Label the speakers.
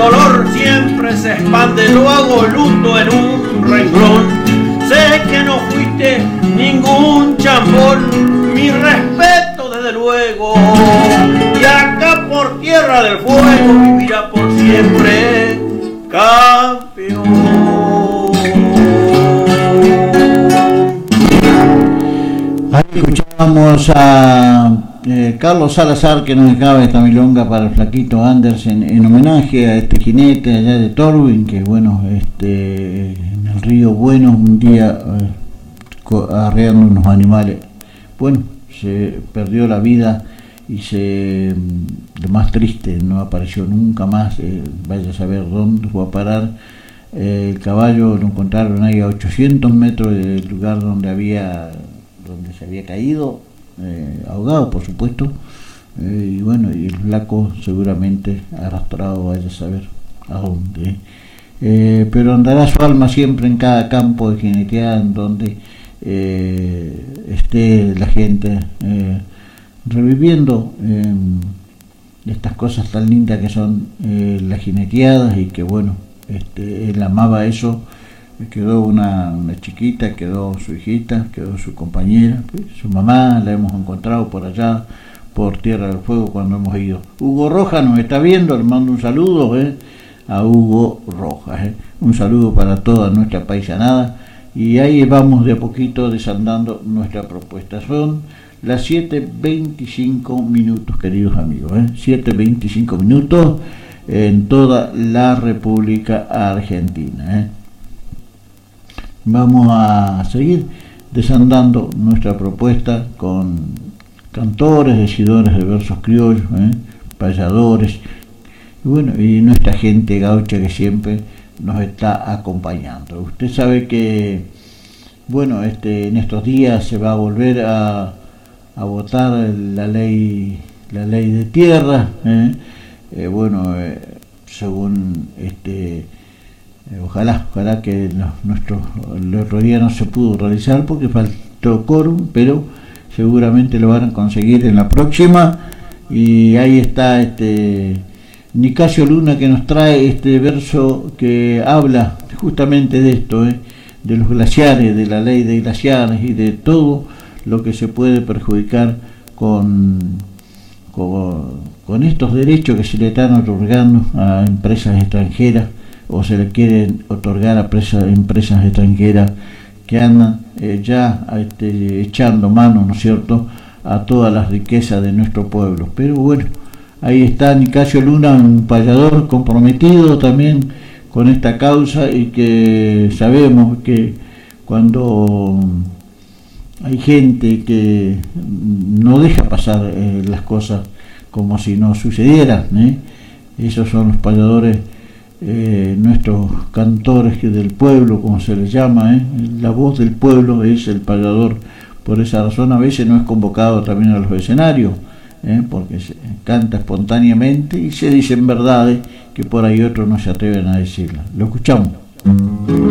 Speaker 1: dolor siempre se expande, lo hago luto en un renglón. Sé que no fuiste ningún chambón, mi respeto desde luego. Y acá por Tierra del Fuego vivirá por siempre campeón.
Speaker 2: Ahí escuchamos a Carlos Salazar, que nos dejaba esta milonga para el flaquito Andersen en homenaje a este jinete allá de Torwin, que bueno, en el río Bueno un día arreando unos animales, bueno, se perdió la vida y lo más triste, no apareció nunca más, vaya a saber dónde fue a parar. El caballo lo encontraron ahí a 800 metros del lugar donde se había caído, ahogado por supuesto, y bueno, y el flaco seguramente arrastrado, vaya a saber a dónde, pero andará su alma siempre en cada campo de jineteada en donde esté la gente reviviendo estas cosas tan lindas que son las jineteadas, y que bueno, él amaba eso. Quedó una chiquita, quedó su hijita, quedó su compañera, pues, su mamá la hemos encontrado por allá, por Tierra del Fuego, cuando hemos ido. Hugo Rojas nos está viendo, le mando un saludo a Hugo Rojas, un saludo para toda nuestra paisanada, y ahí vamos de a poquito desandando nuestra propuesta. Son las 7:25 minutos, queridos amigos, 7:25 minutos en toda la República Argentina. Vamos a seguir desandando nuestra propuesta con cantores, decidores de versos criollos, payadores, y bueno, y nuestra gente gaucha que siempre nos está acompañando. Usted sabe que bueno, en estos días se va a volver a votar la ley de tierra, según ojalá que el otro día no se pudo realizar porque faltó quórum, pero seguramente lo van a conseguir en la próxima. Y ahí está Nicasio Luna, que nos trae este verso que habla justamente de esto, de los glaciares, de la ley de glaciares y de todo lo que se puede perjudicar con estos derechos que se le están otorgando a empresas extranjeras, o se le quieren otorgar a empresas extranjeras que andan ya echando mano, ¿no es cierto?, a todas las riquezas de nuestro pueblo. Pero bueno, ahí está Nicasio Luna, un payador comprometido también con esta causa, y que sabemos que cuando hay gente que no deja pasar las cosas como si no sucedieran, esos son los payadores, nuestros cantores del pueblo, como se les llama, la voz del pueblo es el payador. Por esa razón a veces no es convocado también a los escenarios, porque se canta espontáneamente y se dicen verdades que por ahí otros no se atreven a decirlas. Lo escuchamos.